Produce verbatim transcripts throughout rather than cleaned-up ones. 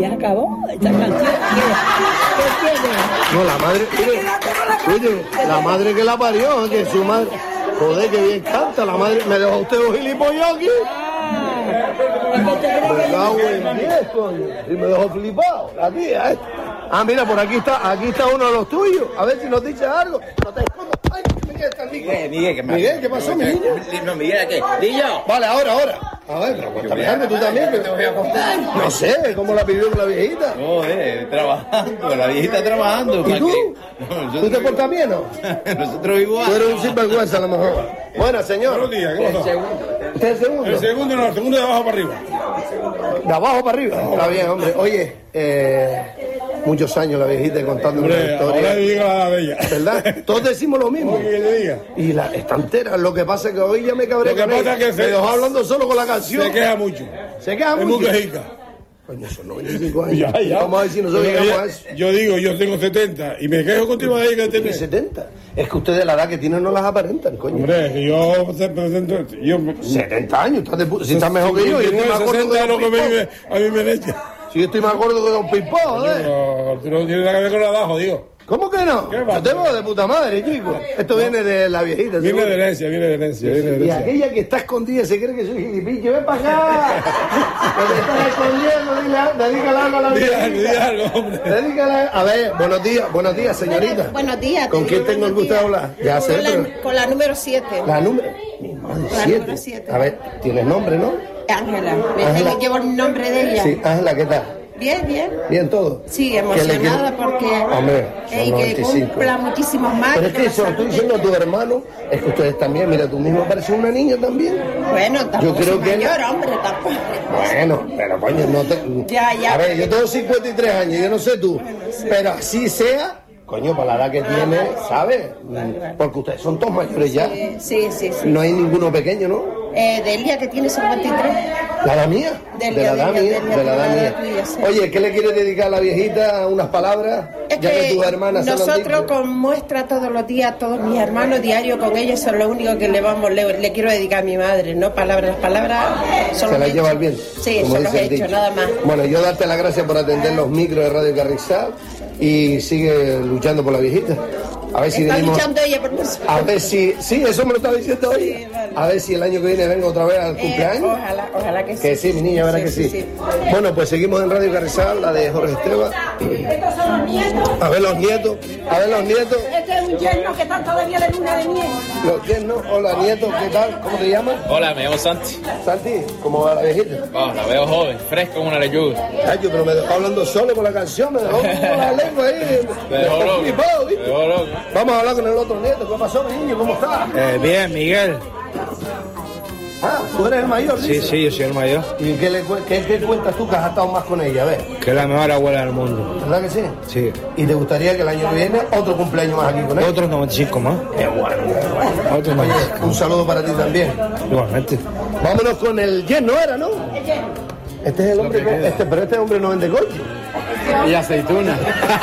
ya acabó esta canción. ¿Qué, qué tiene? No, la madre, oye, oye, la madre que la parió, que su madre, joder, que bien canta, la madre, me dejó usted un gilipollas aquí. Me cago en diez, coño, y me dejó flipado, la tía, ¿eh? Ah, mira, por aquí está, aquí está uno de los tuyos, a ver si nos dice algo, no te escondas. Ay, Miguel, está rico. Miguel, Miguel, ¿qué más? Miguel, ¿qué pasó, mi niño? No, Miguel, ¿qué? ¿Niño? Vale, ahora, ahora. A ver, pero cuéntame algo tú también, que te voy a contar. No sé, ¿cómo la pidió con la viejita? Joder, trabajando, la viejita trabajando. ¿Y tú? No, nosotros ¿Tú te portas bien, no? Nosotros igual. Tú eres un sinvergüenza a lo mejor. Buenas, señor. Buenos días, ¿qué pasó? ¿Usted es el segundo? El segundo no, el segundo de abajo para arriba. De abajo para arriba. Está bien, hombre. Oye, eh, muchos años la viejita contando una Hombre, ahora historia. diga la de ella. ¿Verdad? Todos decimos lo mismo. ¿Cómo que le diga? Y la está entera. Lo que pasa es que hoy ya me cabré Lo que con pasa ella. es que se- Me dejó hablando solo con la canción. Se queja mucho. Se queja Es muy mucho. quejica. Coño, son noventa y cinco años. Ya, ya. Vamos a ver si nosotros Pero llegamos ella- a eso. Yo digo, yo tengo setenta y me quejo contigo de ella que Tiene tiene. setenta. Es que ustedes la edad que tienen no las aparentan, coño. Hombre, que yo se presento. Yo, setenta años, estás de pu- si estás mejor que yo. Yo estoy más gordo sesenta que es lo Don que me, Pimpón. a mí me echa. Si yo estoy más gordo que Don Pimpón, joder. Pero tú no tienes nada que ver con la de abajo, digo. ¿Cómo que no? ¿Qué Yo va? te veo de puta madre, chico. Esto viene de la viejita. Viene seguro. de herencia, viene de herencia, viene de Y herencia. aquella que está escondida se cree que soy gilipillo. ¡Ven para acá! Que te estás escondiendo, dile- dedícale algo a la Di algo, di viejita. algo, hombre. Dedícale. A ver, buenos días, buenos días, señorita. Buenos días. ¿Con te quién digo tengo el buenos gusto de días. hablar? Ya sé, Con la, pero... con la número siete. La número... Mi madre, La siete. número siete. A ver, tienes nombre, ¿no? Ángela. Me Ángela. que llevo el nombre de ella. Sí, Ángela, ¿qué tal? Bien, bien. ¿Bien todo? Sí, ¿Qué le emocionada quiere- porque Hombre, son ey, noventa que y cinco. cumpla muchísimos más. Pero es que la eso lo estoy salud diciendo a de- tu hermano, es que ustedes también, mira, tú mismo pareces una niña también. Bueno, tampoco creo soy que- mayor, hombre, tampoco. Bueno, pero coño, no te... Ya, ya. A ver, yo tengo cincuenta y tres años, yo no sé tú, pero así sea, coño, para la edad que tiene, ¿sabes? Porque ustedes son todos mayores ya. Sí, sí, sí. No hay ninguno pequeño, ¿no? Eh, Delia, que tiene cincuenta y tres. ¿La edad mía? Delia, de la edad Delia, mía, Delia, de la edad de la mía. edad tuya, sí. Oye, ¿qué le quieres dedicar a la viejita? ¿Unas palabras? Es ya que que tus hermanas se lo han nosotros dicho. con muestra todos los días, todos mis hermanos diario con ellos son lo único que le vamos, le, le quiero dedicar a mi madre, no palabras, las palabras son Se los las lleva al hechos. viento. Sí, como son los dice el hechos, dicho. nada más. Bueno, yo darte las gracias por atender los micros de Radio Carrizal y sigue luchando por la viejita. A ver si Está venimos. luchando ella por nosotros. A ver si. Sí, eso me lo estaba diciendo hoy. Sí, vale. A ver si el año que viene vengo otra vez al Eh, cumpleaños. ojalá, ojalá que sí. Que sí, mi niña, verá que sí. Bueno, pues seguimos en Radio Carrizal, la de Jorge Esteban. Estos son los nietos. A ver los nietos, a ver los nietos. Este es un yerno que están todavía de luna de miel. Los yernos, hola nietos, ¿qué tal? ¿Cómo te llamas? Hola, me llamo Santi. Santi, ¿cómo va la viejita? Oh, la veo joven, fresca como una lechuga. Ay, yo, pero me dejó hablando solo con la canción, me dejó con la lengua ahí. Me dejó loco. flipado, Me ¿viste? dejó loco. Vamos a hablar con el otro nieto. ¿Qué pasó, mi niño? ¿Cómo estás? Eh, bien, Miguel. Ah, tú eres el mayor, Sí, dices. sí, yo soy el mayor. ¿Y qué, le, cu- qué, qué cuentas tú que has estado más con ella? A ver, Que es la mejor abuela del mundo. ¿verdad que sí? Sí. ¿Y te gustaría que el año que viene otro cumpleaños más aquí con ella? Otros noventa y cinco más. Qué bueno, qué bueno. Otros noventa y cinco. Un saludo para ti también. Igualmente. Vámonos con el yerno, ¿era, no? Este es el hombre, que- este, pero este hombre no vende coche. Y aceituna.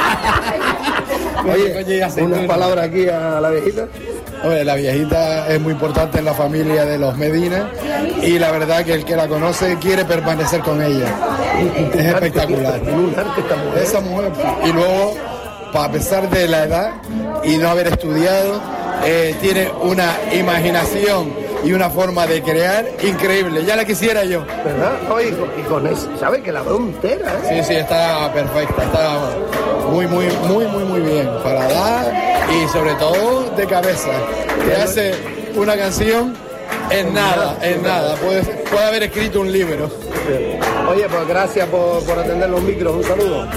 Coño, y Oye, aceituna. unas palabras aquí a la viejita. Oye, la viejita es muy importante en la familia de los Medina y la verdad que el que la conoce quiere permanecer con ella. Es espectacular. Tiene un arte esta mujer. Esa mujer. Y luego, a pesar de la edad y no haber estudiado, eh, tiene una imaginación y una forma de crear increíble. Ya la quisiera yo. ¿Verdad? Oye, y con, y con eso, ¿sabes? Que la veo entera, ¿eh? Sí, sí, está perfecta, está muy, muy, muy, muy, muy bien para dar y sobre todo de cabeza. Te hace una canción en nada, en nada. Puede, puede haber escrito un libro. Oye, pues gracias por, por atender los micros. Un saludo.